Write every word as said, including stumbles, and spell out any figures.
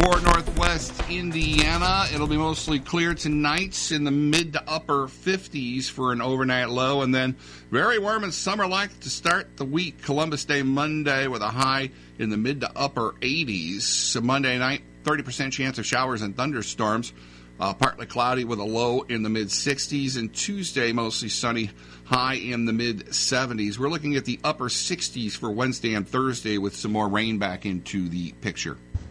for northwest Indiana. It'll be mostly clear tonight in the mid to upper fifties for an overnight low, and then very warm and summer-like to start the week. Columbus Day Monday with a high in the mid to upper eighties. So Monday night, thirty percent chance of showers and thunderstorms. Uh, partly cloudy with a low in the mid sixties, and Tuesday mostly sunny, high in the mid seventies. We're looking at the upper sixties for Wednesday and Thursday with some more rain back into the picture.